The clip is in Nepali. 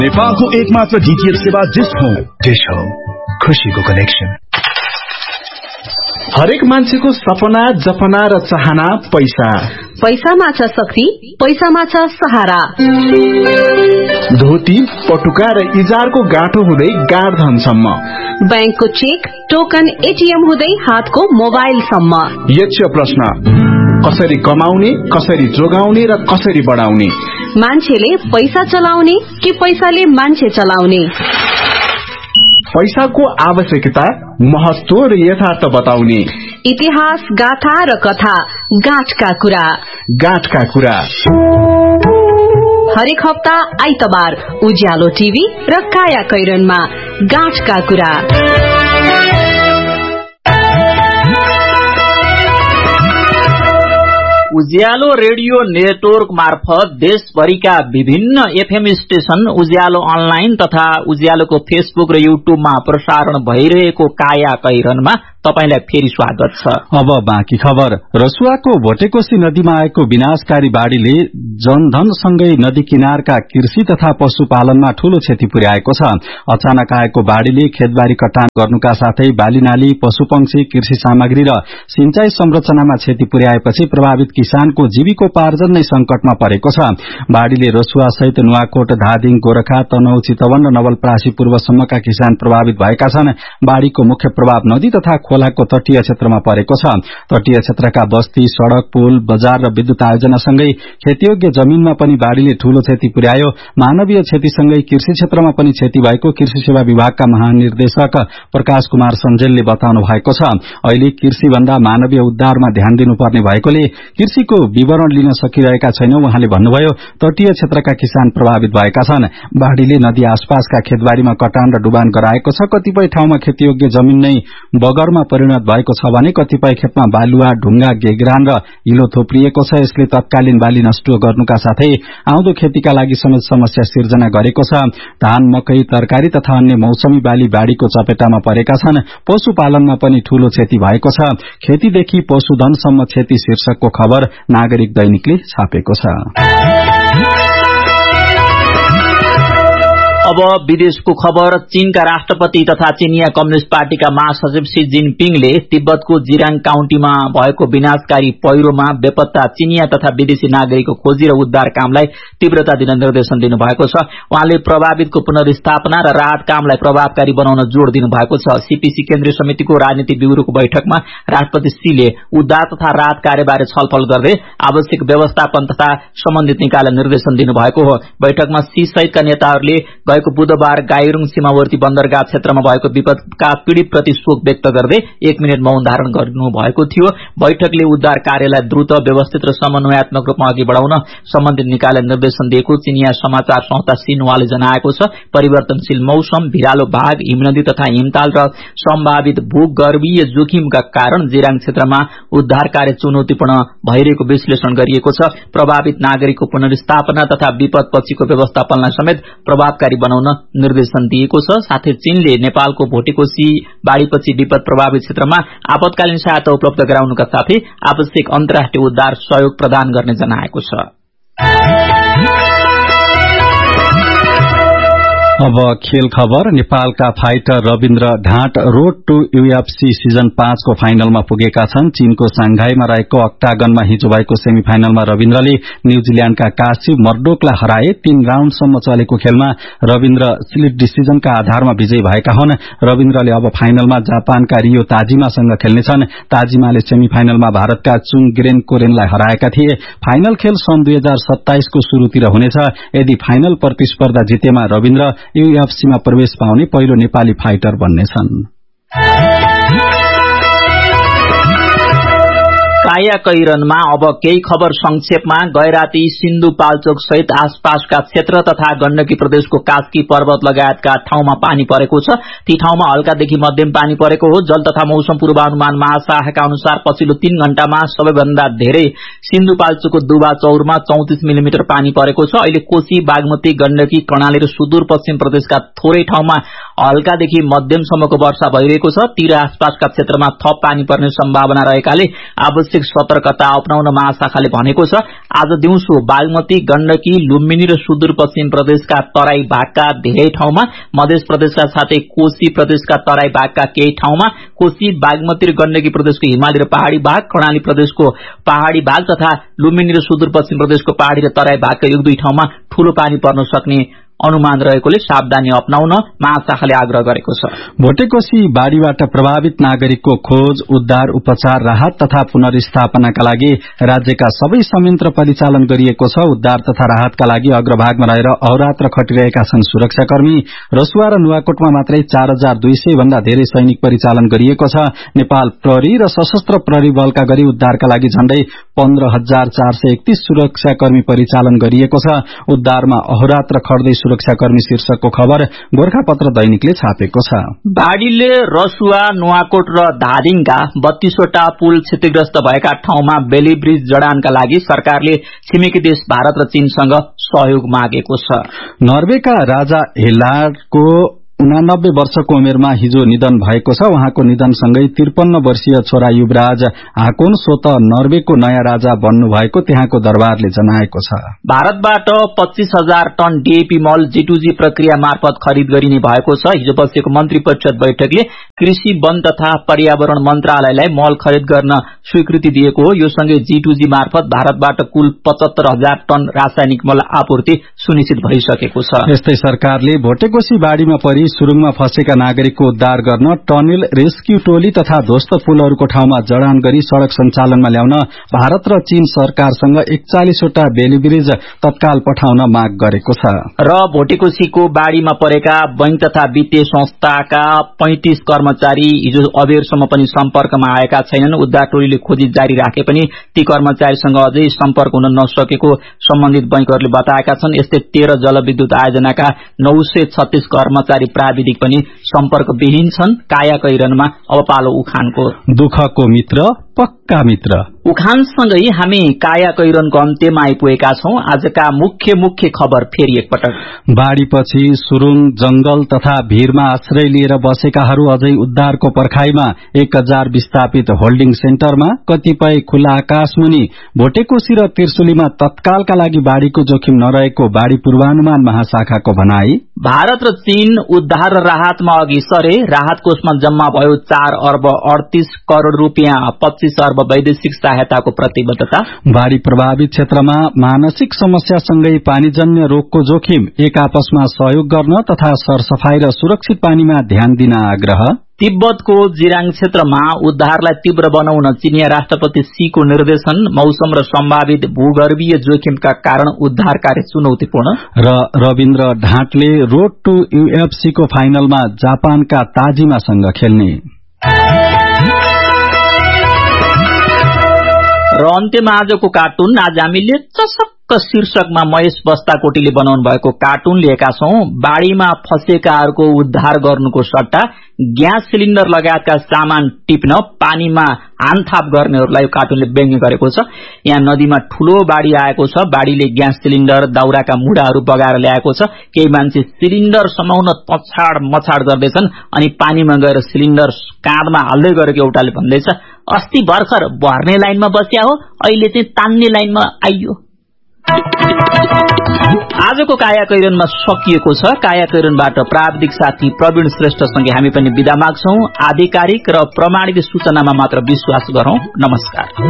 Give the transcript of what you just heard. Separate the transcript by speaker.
Speaker 1: नेपालको एकमात्र डीटीएच सेवा डिश होम खुशीको कनेक्सन।
Speaker 2: हरेक मान्छेको सपना जपना र चाहना पैसा।
Speaker 3: पैसामा छ शक्ति, पैसामा छ सहारा।
Speaker 2: धोती पटुका र इजारको गाँठो हुँदै गाडधनसम्म,
Speaker 3: बैंकको चेक टोकन एटीएम हुँदै हातको मोबाइलसम्म।
Speaker 2: यक्ष प्रश्न, कसरी कमाउने, कसरी जोगाउने र कसरी बढाउने?
Speaker 3: मान्छेले पैसा चलाउने कि पैसाले मान्छे चलाउने?
Speaker 2: पैसाको आवश्यकता, महत्व र यथार्थ बताउने।
Speaker 3: इतिहास, गाथा र कथा, गाँठका कुरा।
Speaker 2: गाँठका कुरा
Speaker 3: हरेक हप्ता आइतबार उज्यालो टिभी र काया कैरनमा गाँठका कुरा।
Speaker 4: उज्यालो रेडियो नेटवर्क मार्फत देशभरिका विभिन्न एफएम स्टेशन, उज्यालो अनलाइन तथा उज्यालोको फेसबुक र युट्युबमा प्रसारण भइरहेको काया कैरनमा तपाईलाई फेरि स्वागत छ।
Speaker 5: अब बाँकी खबर। रसुवाको भोटेकोशी नदीमा आएको विनाशकारी बाढ़ीले जनधन सँगै नदी किनारका कृषि तथा पशुपालनमा ठूलो क्षति पुर्याएको छ। अचानक आएको बाढ़ीले खेतबारी कटान गर्नुका साथै बालीनाली, पशुपक्षी, कृषि सामग्री र सिंचाई संरचनामा क्षति पुर्याएपछि प्रभावित किसानको जीविकोपार्जन नै संकटमा परेको छ। बाढ़ीले रसुवा सहित नुवाकोट, धादिङ, गोरखा, तनहुँ, चितवन र नवलपरासी पूर्वसम्मका किसान प्रभावित भएका छन्। बाढ़ीको मुख्य प्रभाव नदी तथा खोलाको तटीय क्षेत्रमा परेको छ। तटीय क्षेत्रका बस्ती, सड़क, पुल, बजार र विद्युत आयोजनासँगै खेतीयोग्य जमीनमा पनि बाढ़ीले ठूलो क्षति पुर्यायो। मानवीय क्षतिसँगै कृषि क्षेत्रमा पनि क्षति भएको कृषि सेवा विभागका महानिर्देशक प्रकाश कुमार सञ्जेलले बताउनु भएको छ। अहिले कृषि भन्दा मानवीय उद्धारमा ध्यान दिनुपर्ने भएकोले कृषिको विवरण लिन सकिरहेका छैनौं उहाँले भन्नुभयो। तटीय क्षेत्रका किसान प्रभावित भएका छन्। बाढ़ीले नदी आसपासका खेतबारीमा कटान र डुबान गराएको छ। कतिपय ठाउँमा खेतीयोग्य जमीन नै बगरमा परिणत भएको छ भने कतिपय खेतमा बालुवा, ढुंगा, गेगरान र हिलो थोप्रिएको छ। यसले तत्कालीन बाली नष्ट गर्नुका साथै आउँदो खेतीका लागि समेत समस्या सिर्जना गरेको छ। धान, मकै, तरकारी तथा अन्य मौसमी बाली बाढ़ीको चपेटामा परेका छन्। पशुपालनमा पनि ठूलो क्षति भएको छ। खेतीदेखि पशुधनसम्म क्षति शीर्षकको खबर नागरिक दैनिकले छापेको छ।
Speaker 4: अब विदेशको खबर। चीनका राष्ट्रपति तथा चीनिया कम्युनिष्ट पार्टीका महासचिव शी जिनपिङले तिब्बतको जिराङ काउन्टीमा भएको विनाशकारी पहिरोमा बेपत्ता चीनिया तथा विदेशी नागरिकको खोजी र उद्धार कामलाई तीव्रता दिन निर्देशन दिनुभएको छ। उहाँले प्रभावितको पुनर्स्थापना र राहत कामलाई प्रभावकारी बनाउन जोड़ दिनुभएको छ। सीपीसी केन्द्रीय समितिको राजनीति ब्यूरोको बैठकमा राष्ट्रपति शीले उद्धार तथा राहत कार्यबारे छलफल गर्दै आवश्यक व्यवस्थापन तथा सम्बन्धित निकायलाई निर्देशन दिनुभएको हो। बैठकमा शी सहितका नेताहरूले गएको बुधबार गाइरुङ सीमावर्ती बन्दरगाह क्षेत्रमा भएको विपदका पीड़ितप्रति शोक व्यक्त गर्दै 1 मिनट मौन धारण गर्नुभएको थियो। बैठकले उद्धार कार्यलाई द्रुत, व्यवस्थित र समन्वयात्मक रूपमा अघि बढाउन सम्बन्धित निकायलाई निर्देशन दिएको चीनिया समाचार संस्था सिन्हुवाले जनाएको छ। परिवर्तनशील मौसम, भिरालो भाग, हिमनदी तथा हिमताल र सम्भावित भूगर्भीय जोखिमका कारण जिराङ क्षेत्रमा उद्धार कार्य चुनौतीपूर्ण भइरहेको विश्लेषण गरिएको छ। प्रभावित नागरिकको पुनर्स्थापना तथा विपदपछिको व्यवस्थापनलाई समेत प्रभावकारी बनाउन निर्देशन दिएको छ। साथै चीनले नेपालको भोटेकोशी बाढ़ीपछि विपद प्रभावित क्षेत्रमा आपतकालीन सहायता उपलब्ध गराउनुका साथै आवश्यक अन्तर्राष्ट्रिय उद्धार सहयोग प्रदान गर्ने जनाएको छ।
Speaker 5: अब खेल खबर। नेपालका fighter Rabindra ढाँट road two UFC season 5 को फाइनलमा पुगेका छन्। चीनको सांघाईमा रहेको अक्टागनमा हिजो भएको सेमी फाइनलमा रविन्द्रले न्यूजील्याण्डका कासिम मर्डोकलाई हराए। 3 राउण्डसम्म चलेको खेलमा रविन्द्र स्प्लिट डिसिजनका आधारमा विजयी भएका हुन्। रविन्द्रले अब फाइनलमा जापानका रियो ताजिमासँग खेल्नेछन्। ताजिमाले सेमी फाइनलमा भारतका चुङ गिरेन कोरेनलाई हराएका थिए। फाइनल खेल सन् 2027 को शुरूतिर हुनेछ। यदि फाइनल प्रतिस्पर्धा जितेमा रविन्द्र यूएफसीमा प्रवेश पाउने पहिलो नेपाली फाइटर बन्नेछन्।
Speaker 4: काया कैरनमा अब केही खबर संक्षेपमा। गैराती, सिन्धुपाल्चोक सहित आसपासका क्षेत्र तथा गण्डकी प्रदेशको कास्की पर्वत लगायतका ठाउँमा पानी परेको छ। ती ठाउँमा हल्कादेखि मध्यम पानी परेको हो। जल तथा मौसम पूर्वानुमान महाशाखाका अनुसार पछिल्लो 3 घण्टामा सबैभन्दा धेरै सिन्धुपाल्चोकको दुबा चौरमा 34 मिलिमिटर पानी परेको छ। अहिले कोशी, बागमती, गण्डकी, कर्णाली र सुदूरपश्चिम प्रदेशका थोरै ठाउँमा हल्कादेखि मध्यमसम्मको वर्षा भइरहेको छ। ती र आसपासका क्षेत्रमा थप पानी पर्ने सम्भावना रहेकाले आवश्यक आवश्यक सतर्कता अपनाउन महाशाखाले भनेको छ। आज दिउँसो बागमती, गण्डकी, लुम्बिनी र सुदूरपश्चिम प्रदेशका तराई भागका धेरै ठाउँमा, मध्य प्रदेशका साथै कोशी प्रदेशका तराई भागका केही ठाउँमा, कोशी, बागमती र गण्डकी प्रदेशको हिमाली र पहाड़ी भाग, कर्णाली प्रदेशको पहाड़ी भाग तथा लुम्बिनी र सुदूरपश्चिम प्रदेशको पहाड़ी र तराई भागका 1-2 ठाउँमा ठूलो पानी पर्न सक्ने अनुमान रहेकोले सावधानी अपनाउन महाशाखाले आग्रह गरेको छ।
Speaker 5: भोटेकोशी बाढ़ीबाट प्रभावित नागरिकको खोज, उद्धार, उपचार, राहत तथा पुनर्स्थापनाका लागि राज्यका सबै संयन्त्र परिचालन गरिएको छ। उद्धार तथा राहतका लागि अग्रभागमा रहेर अहोरात्र खटिरहेका छन् सुरक्षाकर्मी। रसुवा र नुवाकोटमा मात्रै 4200 भन्दा धेरै सैनिक परिचालन गरिएको छ। नेपाल प्रहरी र सशस्त्र प्रहरी बलका गरी उद्धारका लागि झण्डै 15431 सुरक्षाकर्मी परिचालन गरिएको छ। उद्धारमा अहोरात्र खट्दै सुरक्षाकर्मी शीर्षकको खबर गोरखापत्र दैनिकले छापेको छ।
Speaker 4: बाढ़ीले रसुवा, नुवाकोट र धादिङका 32 वटा पुल क्षतिग्रस्त भएका ठाउँमा बेली ब्रिज जडानका लागि सरकारले छिमेकी देश भारत र चीनसँग सहयोग मागेको छ।
Speaker 5: नर्वेका राजा हेलाडको 89 वर्षको उमेरमा हिजो निधन भएको छ। उहाँको निधनसँगै 53 वर्षीय छोरा युवराज हाकोन स्वत नर्वेको नयाँ राजा बन्नु भएको त्यहाँको दरबारले जनाएको छ।
Speaker 4: भारतबाट 25,000 टन डीएपी मल G2G प्रक्रिया मार्फत खरिद गरिने भएको छ। हिजो बसेको मन्त्री परिषद बैठकले कृषि, वन तथा पर्यावरण मन्त्रालयलाई मल खरिद गर्न स्वीकृति दिएको हो। यो सँगै G2G मार्फत भारतबाट कुल 75,000 टन रासायनिक मल आपूर्ति सुनिश्चित भइसकेको छ।
Speaker 5: यस्तै सरकारले भोटेकोशी बाढ़ीमा परि सुरुङमा फँसेका नागरिकको उद्धार गर्न टनेल, रेस्क्यू टोली तथा ध्वस्त पुलहरूको ठाउँमा जडान गरी सड़क सञ्चालनमा ल्याउन भारत र चीन सरकारसँग 41 वटा बेली ब्रिज तत्काल पठाउन माग गरेको छ।
Speaker 4: र भोटेकोशीको बाढ़ीमा परेका बैंक तथा वित्तीय संस्थाका 35 कर्मचारी हिजो अबेरसम्म पनि सम्पर्कमा आएका छैनन्। उद्धार टोलीले खोजी जारी राखे पनि ती कर्मचारीसँग अझै सम्पर्क हुन नसकेको सम्बन्धित बैंकहरूले बताएका छन्। यस्तै 13 जलविद्युत आयोजनाका 936 कर्मचारी प्राविधिक पनि सम्पर्कविहीन छन्। कायाकैरनमा अब पालो उखानको।
Speaker 5: दुःखको मित्र पक्का मित्र।
Speaker 4: उखानसँगै हामी कायाकैरनको अन्त्यमा आइपुगेका छौं। आजका मुख्य खबर फेरि एकपटक।
Speaker 5: बाढ़ीपछि सुरुङ, जंगल तथा भीरमा आश्रय लिएर बसेकाहरू अझै उद्धारको पर्खाइमा। 1000 विस्थापित होल्डिङ सेन्टरमा, कतिपय खुला आकाशमुनि। भोटेकोशी र त्रिशुलीमा तत्कालका लागि बाढ़ीको जोखिम नरहेको बाढ़ी पूर्वानुमान महाशाखाको भनाई।
Speaker 4: भारत र चीन उद्धार र राहतमा अघि सरे। राहत कोषमा जम्मा भयो 4 अर्ब 38 करोड़ रूपियाँ, 25 अर्ब वैदेशिक सहायताको प्रतिबद्धता।
Speaker 5: बाढ़ी प्रभावित क्षेत्रमा मानसिक समस्यासँगै पानीजन्य रोगको जोखिम। एक आपसमा सहयोग गर्न तथा सरसफाई र सुरक्षित पानीमा ध्यान दिन आग्रह।
Speaker 4: तिब्बतको जिराङ क्षेत्रमा उद्धारलाई तीव्र बनाउन चीनिया राष्ट्रपति शीको निर्देशन। मौसम र सम्भावित भूगर्भीय जोखिमका कारण उद्धार कार्य चुनौतीपूर्ण।
Speaker 5: र रविन्द्र ढाँटले रोड टू UFC को फाइनलमा जापानका ताजिमासँग खेल्ने।
Speaker 4: र अन्त्यमा आजको कार्टुन। आज हामीले चसक्क शीर्षकमा महेश बस्ताकोटीले बनाउनु भएको कार्टुन लिएका छौं। बाढ़ीमा फँसेकाहरूको उद्धार गर्नुको सट्टा ग्यास सिलिन्डर लगायतका सामान टिप्न पानीमा हानथाप गर्नेहरूलाई कार्टुनले व्यङ्ग्य गरेको छ। यहाँ नदीमा ठूलो बाढ़ी आएको छ। बाढ़ीले ग्यास सिलिन्डर, दाउराका मुढाहरू बगाएर ल्याएको छ। केही मान्छे सिलिन्डर समाउन तछाड मछाड गर्दैछन् अनि पानीमा गएर सिलिन्डर काँधमा हाल्दै गरेको एउटाले भन्दैछ, अस्ति भर्खर भर्ने लाइनमा बस्या हो, अहिले चाहिँ तान्ने लाइनमा आइयो। आजको कायाकैरनमा सकिएको छ। कायाकैरनबाट प्राविधिक साथी प्रवीण श्रेष्ठसँगै हामी पनि बिदा माग्छौं। आधिकारिक र प्रमाणित सूचनामा मात्र विश्वास गरौं। नमस्कार।